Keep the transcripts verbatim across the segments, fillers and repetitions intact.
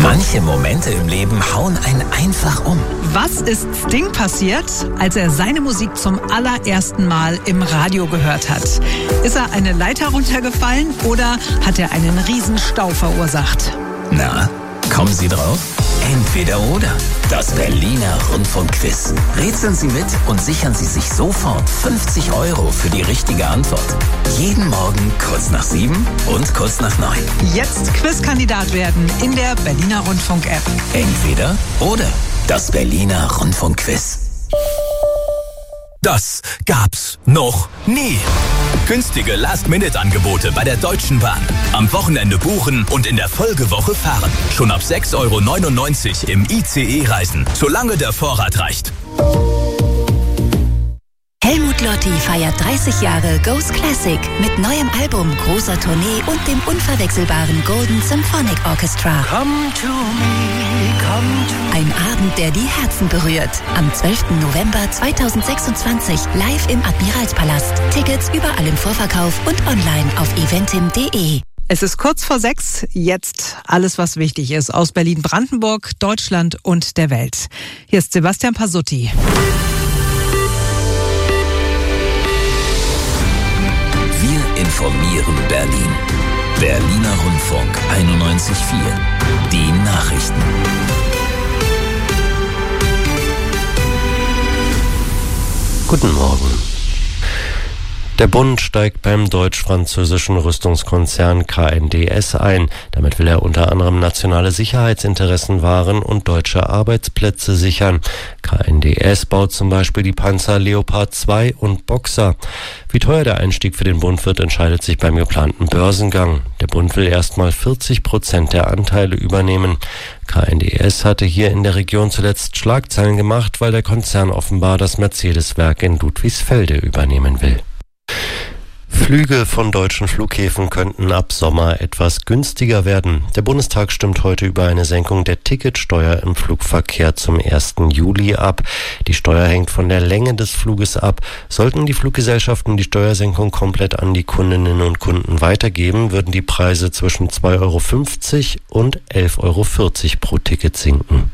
Manche Momente im Leben hauen einen einfach um. Was ist Sting passiert, als er seine Musik zum allerersten Mal im Radio gehört hat? Ist er eine Leiter runtergefallen oder hat er einen Riesenstau verursacht? Na, kommen Sie drauf? Entweder oder. Das Berliner Rundfunkquiz. Rätseln Sie mit und sichern Sie sich sofort fünfzig Euro für die richtige Antwort. Jeden Morgen kurz nach sieben und kurz nach neun. Jetzt Quizkandidat werden in der Berliner Rundfunk-App. Entweder oder. Das Berliner Rundfunkquiz. Das gab's noch nie. Günstige Last-Minute-Angebote bei der Deutschen Bahn. Am Wochenende buchen und in der Folgewoche fahren. Schon ab sechs Euro neunundneunzig im I C E reisen, solange der Vorrat reicht. Helmut Lotti feiert dreißig Jahre Ghost Classic mit neuem Album, großer Tournee und dem unverwechselbaren Golden Symphonic Orchestra. Come to me, come to Ein Abend, der die Herzen berührt. Am zwölften November zweitausendsechsundzwanzig live im Admiralspalast. Tickets überall im Vorverkauf und online auf eventim punkt de. Es ist kurz vor sechs. Jetzt alles, was wichtig ist aus Berlin-Brandenburg, Deutschland und der Welt. Hier ist Sebastian Pasutti. Wir informieren Berlin. Berliner Rundfunk einundneunzig Komma vier. Die Nachrichten. Guten Morgen. Der Bund steigt beim deutsch-französischen Rüstungskonzern K N D S ein. Damit will er unter anderem nationale Sicherheitsinteressen wahren und deutsche Arbeitsplätze sichern. K N D S baut zum Beispiel die Panzer Leopard zwei und Boxer. Wie teuer der Einstieg für den Bund wird, entscheidet sich beim geplanten Börsengang. Der Bund will erstmal vierzig Prozent der Anteile übernehmen. K N D S hatte hier in der Region zuletzt Schlagzeilen gemacht, weil der Konzern offenbar das Mercedes-Werk in Ludwigsfelde übernehmen will. Flüge von deutschen Flughäfen könnten ab Sommer etwas günstiger werden. Der Bundestag stimmt heute über eine Senkung der Ticketsteuer im Flugverkehr zum ersten Juli ab. Die Steuer hängt von der Länge des Fluges ab. Sollten die Fluggesellschaften die Steuersenkung komplett an die Kundinnen und Kunden weitergeben, würden die Preise zwischen zwei Euro fünfzig und elf Euro vierzig pro Ticket sinken.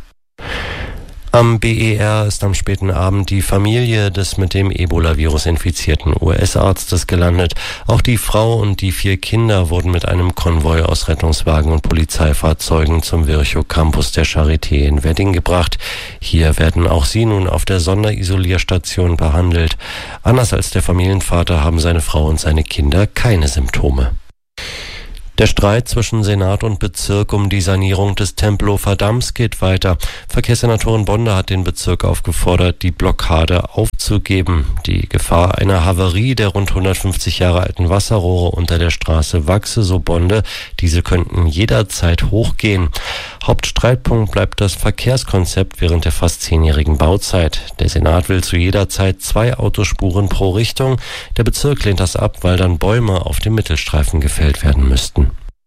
Am B E R ist am späten Abend die Familie des mit dem Ebola-Virus infizierten U S-Arztes gelandet. Auch die Frau und die vier Kinder wurden mit einem Konvoi aus Rettungswagen und Polizeifahrzeugen zum Virchow Campus der Charité in Wedding gebracht. Hier werden auch sie nun auf der Sonderisolierstation behandelt. Anders als der Familienvater haben seine Frau und seine Kinder keine Symptome. Der Streit zwischen Senat und Bezirk um die Sanierung des Tempelhofer Damms geht weiter. Verkehrssenatorin Bonde hat den Bezirk aufgefordert, die Blockade aufzugeben. Die Gefahr einer Havarie der rund hundertfünfzig Jahre alten Wasserrohre unter der Straße wachse, so Bonde. Diese könnten jederzeit hochgehen. Hauptstreitpunkt bleibt das Verkehrskonzept während der fast zehnjährigen Bauzeit. Der Senat will zu jeder Zeit zwei Autospuren pro Richtung. Der Bezirk lehnt das ab, weil dann Bäume auf dem Mittelstreifen gefällt werden müssten.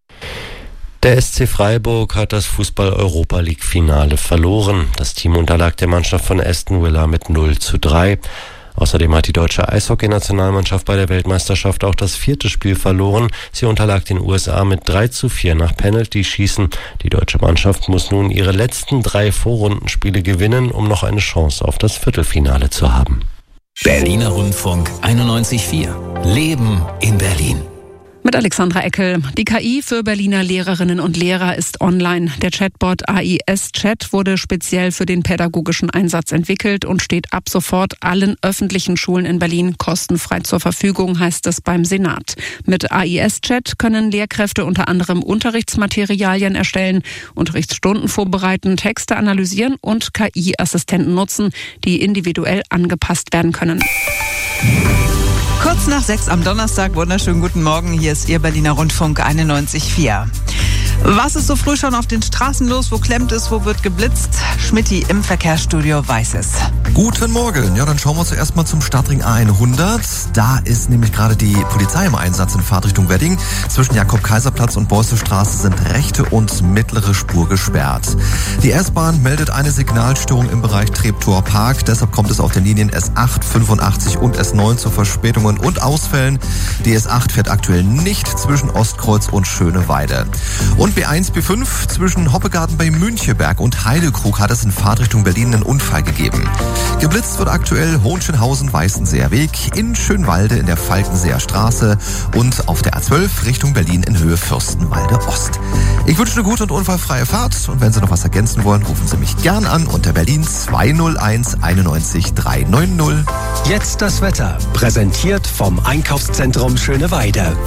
Der S C Freiburg hat das Fußball-Europa-League-Finale verloren. Das Team unterlag der Mannschaft von Aston Villa mit null zu drei. Außerdem hat die deutsche Eishockey-Nationalmannschaft bei der Weltmeisterschaft auch das vierte Spiel verloren. Sie unterlag den U S A mit drei zu vier nach Penalty-Schießen. Die deutsche Mannschaft muss nun ihre letzten drei Vorrundenspiele gewinnen, um noch eine Chance auf das Viertelfinale zu haben. Berliner Rundfunk einundneunzig Komma vier. Leben in Berlin. Mit Alexandra Eckel. Die K I für Berliner Lehrerinnen und Lehrer ist online. Der Chatbot A I S-Chat wurde speziell für den pädagogischen Einsatz entwickelt und steht ab sofort allen öffentlichen Schulen in Berlin kostenfrei zur Verfügung, heißt es beim Senat. Mit A I S-Chat können Lehrkräfte unter anderem Unterrichtsmaterialien erstellen, Unterrichtsstunden vorbereiten, Texte analysieren und K I-Assistenten nutzen, die individuell angepasst werden können. Kurz nach sechs am Donnerstag, wunderschönen guten Morgen, hier ist Ihr Berliner Rundfunk einundneunzig Komma vier. Was ist so früh schon auf den Straßen los? Wo klemmt es? Wo wird geblitzt? Schmitty im Verkehrsstudio weiß es. Guten Morgen. Ja, dann schauen wir zuerst mal zum Stadtring A hundert. Da ist nämlich gerade die Polizei im Einsatz in Fahrtrichtung Wedding. Zwischen Jakob-Kaiser-Platz und Beusselstraße sind rechte und mittlere Spur gesperrt. Die S-Bahn meldet eine Signalstörung im Bereich Treptower Park. Deshalb kommt es auf den Linien S acht, fünfundachtzig und S neun zu Verspätungen und Ausfällen. Die S acht fährt aktuell nicht zwischen Ostkreuz und Schöneweide. Und Und B eins, B fünf zwischen Hoppegarten bei Müncheberg und Heidekrug hat es in Fahrtrichtung Berlin einen Unfall gegeben. Geblitzt wird aktuell Hohenschönhausen, Weißenseer Weg, in Schönwalde in der Falkenseer Straße und auf der A zwölf Richtung Berlin in Höhe Fürstenwalde Ost. Ich wünsche eine gute und unfallfreie Fahrt und wenn Sie noch was ergänzen wollen, rufen Sie mich gern an unter Berlin zwei null eins einundneunzig drei neun null. Jetzt das Wetter, präsentiert vom Einkaufszentrum Schöneweide.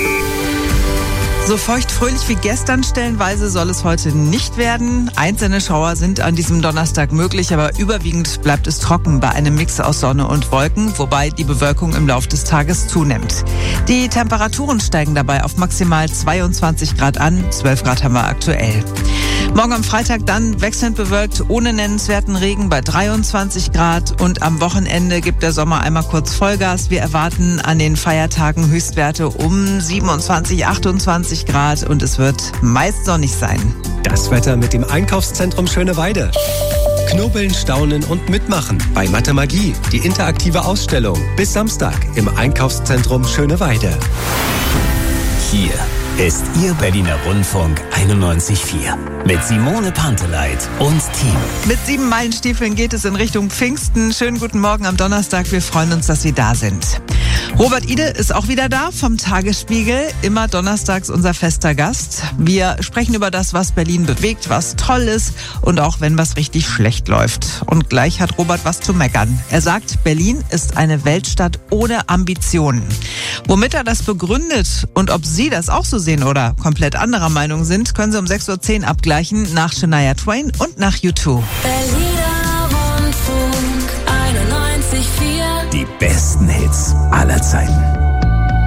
So feuchtfröhlich wie gestern stellenweise soll es heute nicht werden. Einzelne Schauer sind an diesem Donnerstag möglich, aber überwiegend bleibt es trocken bei einem Mix aus Sonne und Wolken, wobei die Bewölkung im Laufe des Tages zunimmt. Die Temperaturen steigen dabei auf maximal zweiundzwanzig Grad an, zwölf Grad haben wir aktuell. Morgen am Freitag dann wechselnd bewölkt, ohne nennenswerten Regen bei dreiundzwanzig Grad und am Wochenende gibt der Sommer einmal kurz Vollgas. Wir erwarten an den Feiertagen Höchstwerte um siebenundzwanzig, achtundzwanzig Grad und es wird meist sonnig sein. Das Wetter mit dem Einkaufszentrum Schöneweide. Knobeln, staunen und mitmachen bei Mathe Magie, die interaktive Ausstellung. Bis Samstag im Einkaufszentrum Schöneweide. Hier ist Ihr Berliner Rundfunk einundneunzig Komma vier mit Simone Panteleit und Team. Mit sieben Meilenstiefeln geht es in Richtung Pfingsten. Schönen guten Morgen am Donnerstag. Wir freuen uns, dass Sie da sind. Robert Ide ist auch wieder da vom Tagesspiegel. Immer donnerstags unser fester Gast. Wir sprechen über das, was Berlin bewegt, was toll ist und auch wenn was richtig schlecht läuft. Und gleich hat Robert was zu meckern. Er sagt, Berlin ist eine Weltstadt ohne Ambitionen. Womit er das begründet und ob Sie das auch so sehen oder komplett anderer Meinung sind, können Sie um sechs Uhr zehn abgleichen nach Shania Twain und nach U zwei. Berliner Rundfunk einundneunzig Komma vier. Die besten Hits aller Zeiten.